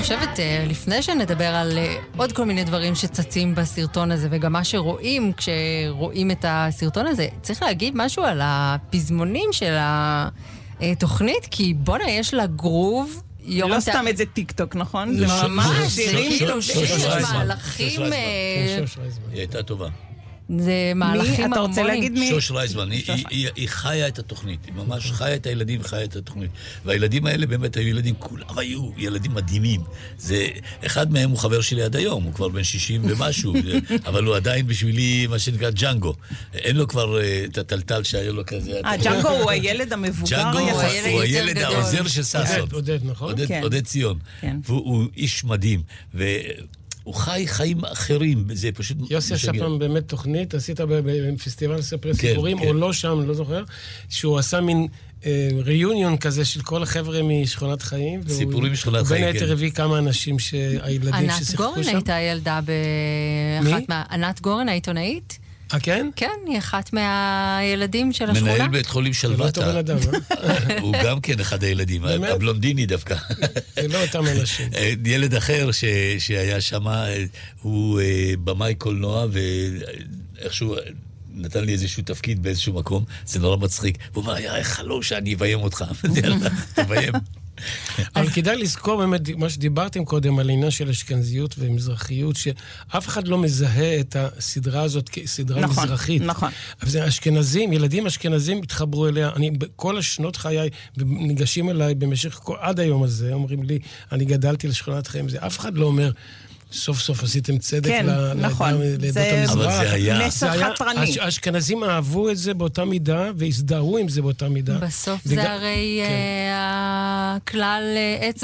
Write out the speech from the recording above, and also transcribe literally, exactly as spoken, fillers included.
חושבת, לפני שנדבר על עוד כל מיני דברים שצצים בסרטון הזה, וגם מה שרואים כשרואים את הסרטון הזה, צריך להגיד משהו על הפזמונים של התוכנית, כי בונה, יש לה גרוב. לא סתם את זה טיק טוק, נכון? זה ממש, כאילו שיש מהלכים... היא הייתה טובה. זה מהלכים... מי? אתה רוצה להגיד מי? שוש רייזמן, היא חיה את התוכנית, היא ממש חיה את הילדים וחיה את התוכנית. והילדים האלה באמת היו ילדים, כולם היו ילדים מדהימים. זה, אחד מהם הוא חבר שלי עד היום, הוא כבר בן שישים ומשהו, אבל הוא עדיין בשבילי, מה שנקרא, ג'אנגו. אין לו כבר את הטלטל שהיה לו כזה. אה, ג'אנגו הוא הילד המבוגר. ג'אנגו הוא הילד העוזר של סאסון. עודד, נכון? עודד ציון. והוא איש מדהים. ו... הוא חי חיים אחרים, זה פשוט... יוסי עשה פעם באמת תוכנית, עשית בפסטיבל לספר סיפורים, או לא שם, אני לא זוכר, שהוא עשה מין ריוניון כזה של כל החבר'ה משכונת חיים. סיפורים משכונת חיים, כן. ובין היתר הביא כמה אנשים שהילדים ששיחקו שם. ענת גורן הייתה ילדה באחת מה... ענת גורן העיתונאית? אה, כן? כן, היא אחת מהילדים של השכונה. מנהל בית חולים שלוותה. הוא גם כן אחד הילדים, הבלונדיני דווקא. זה לא אותם אנשים. ילד אחר שהיה שם, הוא במאי קולנוע, ואיכשהו נתן לי איזשהו תפקיד באיזשהו מקום, זה נורא מצחיק. והוא אומר, היה חלום שאני אביים אותך. תביים. אבל כדאי לזכור באמת מה שדיברתם קודם על העניין של אשכנזיות ומזרחיות, שאף אחד לא מזהה את הסדרה הזאת כסדרה נכון, מזרחית. נכון. אבל זה אשכנזים, ילדים אשכנזים התחברו אליה. אני בכל השנות חיי ניגשים אליי במשך עד היום הזה, אומרים לי, אני גדלתי לשכונת חיים. זה אף אחד לא אומר, סוף סוף עשיתם צדק כן, ל- נכון. לעדות זה... המזרח. אבל זה היה... מסר חתרני. האשכנזים אהבו את זה באותה מידה, והזדהו עם זה באותה מידה. בסוף וג... זה הרי כן. הכלל אצבע.